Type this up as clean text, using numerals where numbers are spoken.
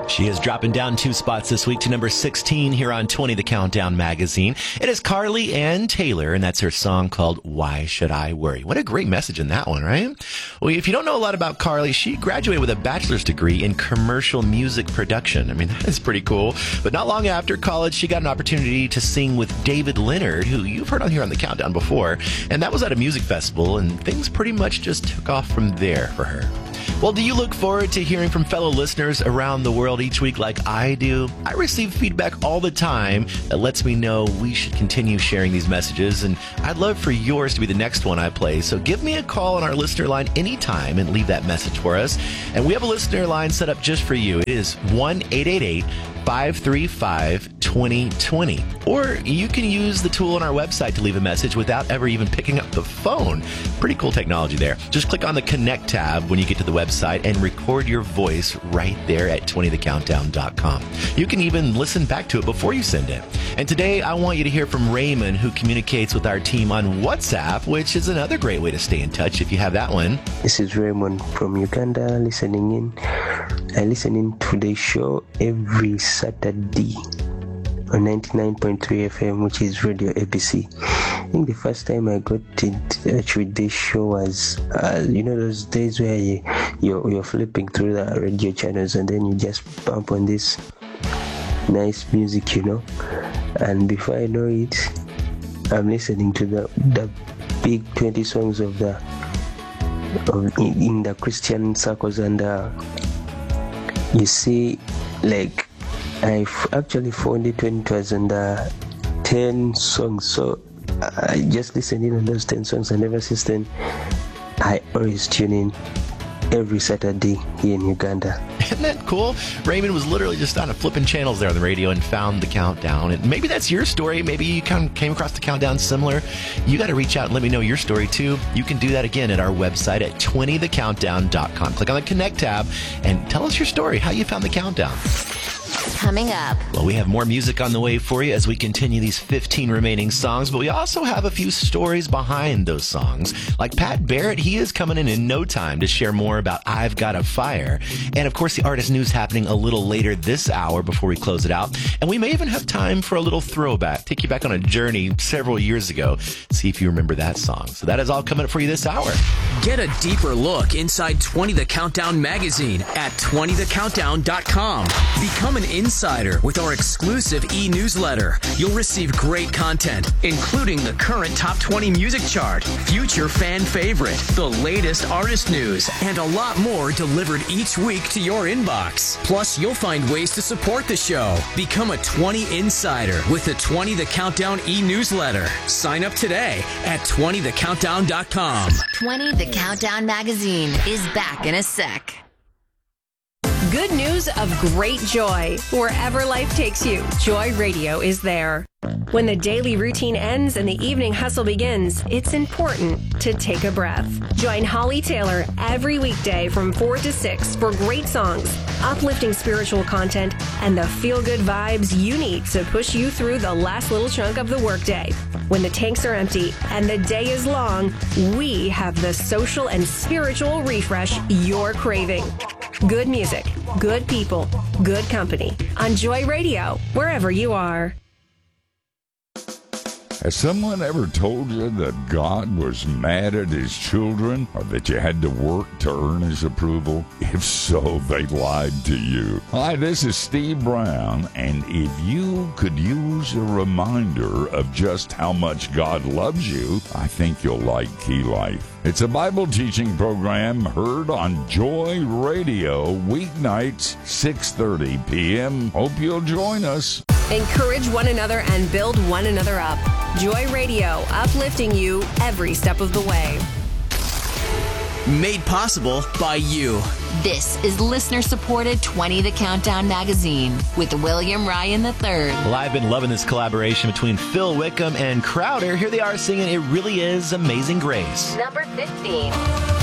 She is dropping down 2 spots this week to number 16 here on 20 The Countdown magazine. It is Carly Ann Taylor, and that's her song called Why Should I Worry? What a great message in that one, right? Well, if you don't know a lot about Carly, she graduated with a bachelor's degree in commercial music production. I mean, that is pretty cool. But not long after college, she got an opportunity to sing with David Leonard, who you've heard on here on The Countdown before. And that was at a music festival, and things pretty much just took off from there for her. Well, do you look forward to hearing from fellow listeners around the world each week like I do? I receive feedback all the time that lets me know we should continue sharing these messages, and I'd love for yours to be the next one I play. So give me a call on our listener line anytime and leave that message for us. And we have a listener line set up just for you. It is 1-888-535-2020. Or you can use the tool on our website to leave a message without ever even picking up the phone. Pretty cool technology there. Just click on the Connect tab when you get to the website and record your voice right there at 20thecountdown.com. You can even listen back to it before you send it. And today I want you to hear from Raymond, who communicates with our team on WhatsApp, which is another great way to stay in touch if you have that one. This is Raymond from Uganda listening in. I listen in to the show every Saturday on 99.3 FM, which is Radio ABC. I think the first time I got in touch with this show was, those days where you're flipping through the radio channels and then you just bump on this nice music, and before I know it, I'm listening to the big 20 songs in the Christian circles, and you see, like, I actually found it when it was under 10 songs, so I just listened in on those 10 songs, and ever since then, I always tune in every Saturday here in Uganda. Isn't that cool? Raymond was literally just on a flipping channels there on the radio and found the Countdown. And maybe that's your story. Maybe you kind of came across the Countdown similar. You got to reach out and let me know your story too. You can do that again at our website at 20thecountdown.com. Click on the Connect tab and tell us your story, how you found the Countdown. Coming up. Well, we have more music on the way for you as we continue these 15 remaining songs, but we also have a few stories behind those songs. Like Pat Barrett, he is coming in no time to share more about I've Got a Fire. And of course, the artist news happening a little later this hour before we close it out. And we may even have time for a little throwback, take you back on a journey several years ago, see if you remember that song. So that is all coming up for you this hour. Get a deeper look inside 20 The Countdown magazine at 20thecountdown.com. Become an insider with our exclusive e-newsletter. You'll receive great content, including the current top 20 music chart, future fan favorite, the latest artist news, and a lot more delivered each week to your inbox. Plus, you'll find ways to support the show. Become a 20 insider with the 20 The Countdown e-newsletter. Sign up today at 20thecountdown.com. 20 The Countdown magazine is back in a sec. Good news of great joy. Wherever life takes you, Joy Radio is there. When the daily routine ends and the evening hustle begins, it's important to take a breath. Join Holly Taylor every weekday from 4 to 6 for great songs, uplifting spiritual content, and the feel-good vibes you need to push you through the last little chunk of the workday. When the tanks are empty and the day is long, we have the social and spiritual refresh you're craving. Good music, good people, good company. On Joy Radio, wherever you are. Has someone ever told you that God was mad at his children, or that you had to work to earn his approval? If so, they lied to you. Hi, this is Steve Brown, and if you could use a reminder of just how much God loves you, I think you'll like Key Life. It's a Bible teaching program heard on Joy Radio, weeknights, 6:30 p.m. Hope you'll join us. Encourage one another and build one another up. Joy Radio, uplifting you every step of the way. Made possible by you. This is listener-supported 20 The Countdown magazine with William Ryan III. Well, I've been loving this collaboration between Phil Wickham and Crowder. Here they are singing It Really Is Amazing Grace. Number 15.